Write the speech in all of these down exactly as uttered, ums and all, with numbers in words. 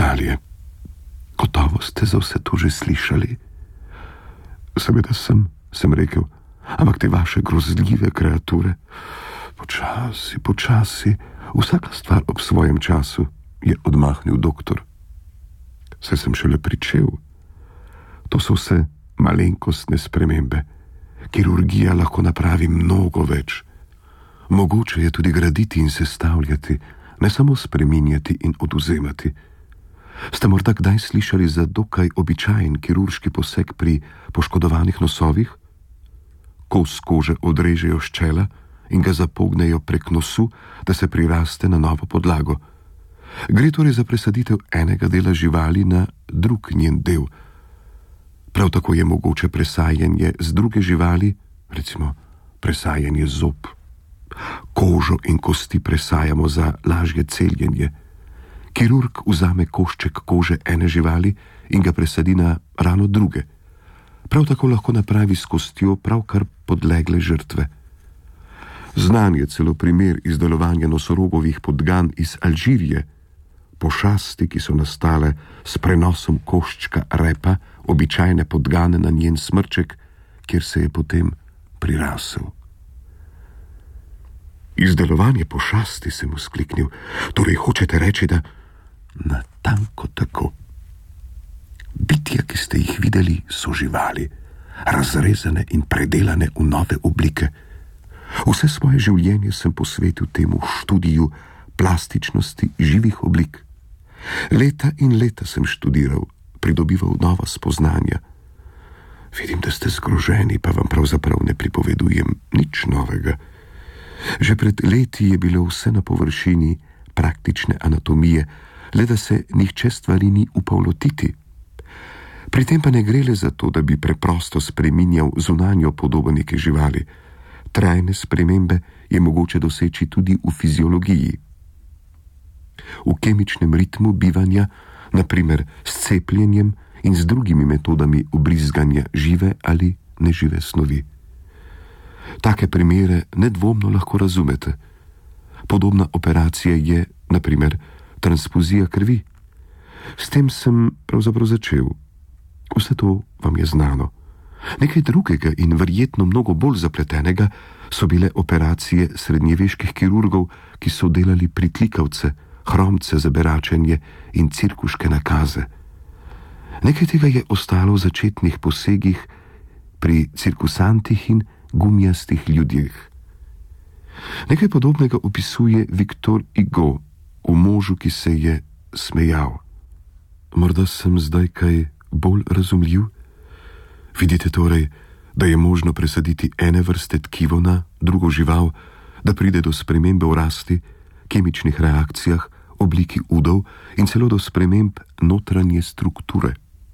nadalje. Gotovo ste za vse to že slišali. Seveda sem, sem rekel, ampak te vaše grozljive kreature. Počasi, počasi, vsaka stvar ob svojem času, je odmahnil doktor. Saj sem šele pričel. To so vse malenkostne spremembe. Kirurgija lahko napravi mnogo več. Mogoče je tudi graditi in sestavljati, ne samo spreminjati in odvzemati. Ste morda kdaj slišali za dokaj običajen kirurški poseg pri poškodovanih nosovih? Kos kože odrežejo s čela in ga zapognejo prek nosu, da se priraste na novo podlago. Gre torej za presaditev enega dela živali na drug njen del. Prav tako je mogoče presajanje z druge živali, recimo presajanje zob. Kožo in kosti presajamo za lažje celjenje. Kirurg vzame košček kože ene živali in ga presadi na rano druge. Prav tako lahko napravi s kostjo pravkar podlegle žrtve. Znan je celo primer izdelovanja nosorogovih podgan iz Alžirije, pošasti, ki so nastale s prenosom koščka repa, običajne podgane na njen smrček, kjer se je potem prirasel. Izdelovanje pošasti, sem vzkliknil. Torej hočete reči, da... Natanko tako. Bitja, ki ste jih videli, so živali, razrezane in predelane v nove oblike. Vse svoje življenje sem posvetil temu študiju plastičnosti živih oblik. Leta in leta sem študiral, pridobival nova spoznanja. Vidim, da ste zgroženi, pa vam pravzaprav ne pripovedujem nič novega. Že pred leti je bilo vse na površini praktične anatomije, le da se nihče stvari ni upal lotiti. Pri tem pa ne gre le za to, da bi preprosto spreminjal zunanjo podobo neke živali. Trajne spremembe je mogoče doseči tudi v fiziologiji. V kemičnem ritmu bivanja, na primer s cepljenjem in z drugimi metodami ubrizganja žive ali nežive snovi. Take primere nedvomno lahko razumete. Podobna operacija je, na primer, transfuzija krvi. S tem sem pravzaprav začel. Vse to vam je znano. Nekaj drugega in verjetno mnogo bolj zapletenega so bile operacije srednjeveških kirurgov, ki so delali pritlikavce, hromce za beračenje in cirkuške nakaze. Nekaj tega je ostalo v začetnih posegih pri cirkusantih in gumijastih ljudeh. Nekaj podobnega opisuje Victor Hugo v Možu, ki se je smejal. Morda sem zdaj kaj bolj razumljiv? Vidite torej, da je možno presaditi ene vrste tkivo na drugo žival, da pride do spremembe v rasti, kemičnih reakcijah, obliki udov in celo do sprememb notranje strukture.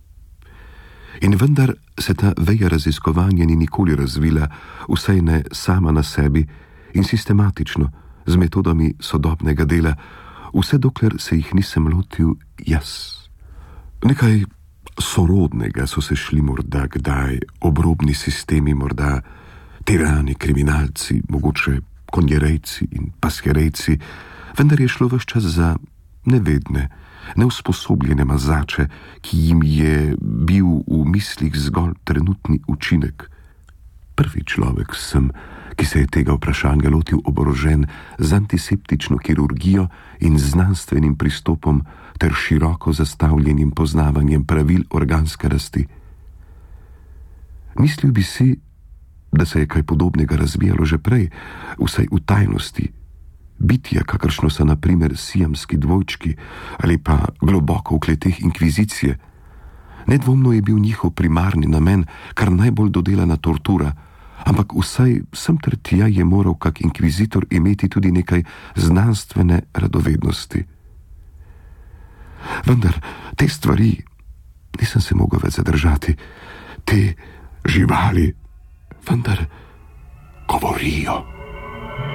In vendar se ta veja raziskovanja ni nikoli razvila, vsaj ne sama na sebi in sistematično, z metodami sodobnega dela, vse dokler se jih nisem lotil jaz. Nekaj sorodnega so se šli morda kdaj obrobni sistemi, morda tirani, kriminalci, mogoče konjerejci in pasjerejci, vendar je šlo ves čas za nevedne, neusposobljene mazače, ki jim je bil v mislih zgolj trenutni učinek. Prvi človek sem, ki se je tega vprašanja lotil oborožen z antiseptično kirurgijo in znanstvenim pristopom ter široko zastavljenim poznavanjem pravil organske rasti. Mislil bi si, da se je kaj podobnega razvijalo že prej, vsaj v tajnosti. Bitja, kakršno so na primer siamski dvojčki ali pa globoko v kleteh inkvizicije. Nedvomno je bil njihov primarni namen kar najbolj dodelana tortura, ampak vsaj sem ter tja je moral kak inkvizitor imeti tudi nekaj znanstvene radovednosti. Vendar te stvari nisem se mogel več zadržati. Te živali vendar govorijo.